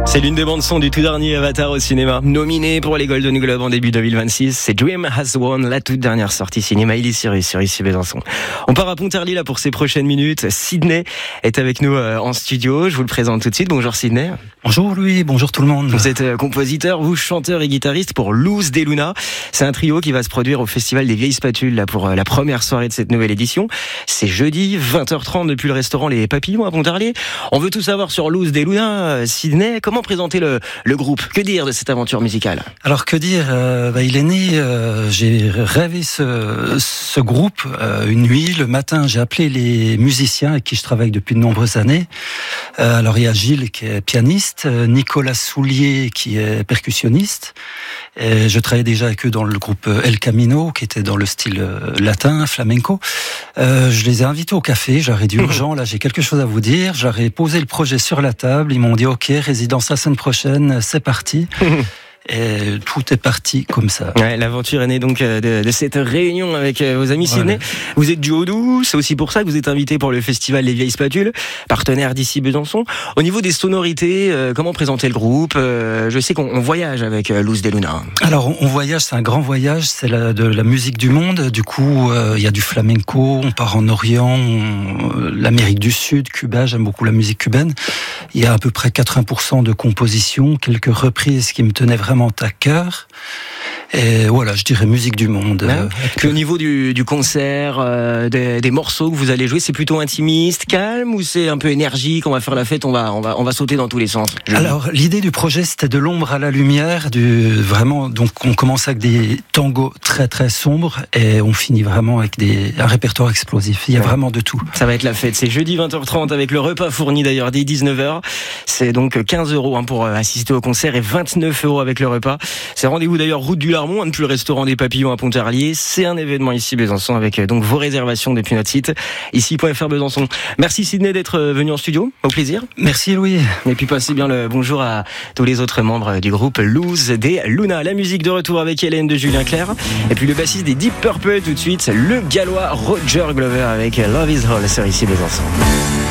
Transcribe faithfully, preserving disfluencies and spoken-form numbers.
C'est l'une des bandes son du tout dernier Avatar au cinéma, nominé pour les Golden Globes en début deux mille vingt-six. C'est Dream Has Won, la toute dernière sortie cinéma Illy Cyrus sur ici Besançon. On part à Pontarlier là pour ces prochaines minutes. Sydney est avec nous euh, en studio. Je vous le présente tout de suite. Bonjour Sydney. Bonjour Louis, bonjour tout le monde. Vous êtes euh, compositeur, vous chanteur et guitariste pour Luz de Luna. C'est un trio qui va se produire au Festival des Vieilles Spatules là pour euh, la première soirée de cette nouvelle édition. C'est jeudi vingt heures trente depuis le restaurant Les Papillons à Pontarlier. On veut tout savoir sur Luz de Luna. Euh, Sydney, comment présenter le, le groupe? Que dire de cette aventure musicale? Alors que dire, euh, bah, il est né, euh, j'ai rêvé ce, ce groupe euh, une nuit. Le matin, j'ai appelé les musiciens avec qui je travaille depuis de nombreuses années. Euh, alors il y a Gilles qui est pianiste, euh, Nicolas Soulier qui est percussionniste. Et je travaillais déjà avec eux dans le groupe El Camino, qui était dans le style latin, flamenco. Euh, je les ai invités au café, j'aurais dit urgent, là j'ai quelque chose à vous dire. J'aurais posé le projet sur la table, ils m'ont dit ok, résidence la semaine prochaine, c'est parti. Et tout est parti comme ça. Ouais, l'aventure est née donc de, de cette réunion avec vos amis Sydney. Voilà. Vous êtes du Haut-Doubs, c'est aussi pour ça que vous êtes invité pour le festival Les Vieilles Spatules, partenaire d'ici Besançon. Au niveau des sonorités, euh, comment présenter le groupe? euh, Je sais qu'on on voyage avec euh, Luz de Luna. Alors on, on voyage, c'est un grand voyage, c'est la, de la musique du monde. Du coup, euh, il y a du flamenco, on part en Orient, on, euh, l'Amérique du Sud, Cuba, j'aime beaucoup la musique cubaine. Il y a à peu près quatre-vingts pour cent de compositions, quelques reprises qui me tenaient vraiment à cœur. Et voilà, je dirais musique du monde. Ouais. Euh, Puis au niveau du, du concert, euh, des, des morceaux que vous allez jouer, c'est plutôt intimiste, calme, ou c'est un peu énergique? On va faire la fête, on va, on va, on va sauter dans tous les sens. Je... Alors, l'idée du projet, c'était de l'ombre à la lumière, du vraiment. Donc, on commence avec des tangos très très sombres et on finit vraiment avec des un répertoire explosif. Il y a ouais. vraiment de tout. Ça va être la fête. C'est jeudi vingt heures trente avec le repas fourni d'ailleurs dès dix-neuf heures. C'est donc quinze euros hein, pour assister au concert et vingt-neuf euros avec le repas. C'est rendez-vous d'ailleurs route du Larmont, hein, depuis le restaurant des Papillons à Pontarlier. C'est un événement ici Besançon avec donc vos réservations depuis notre site ici point f r Besançon. Merci Sydney d'être venu en studio. Au plaisir. Merci Louis. Et puis passez bien le bonjour à tous les autres membres du groupe Luz de Luna. La musique de retour avec Hélène de Julien Clerc. Et puis le bassiste des Deep Purple tout de suite, le gallois Roger Glover avec Love is All sur ici Besançon.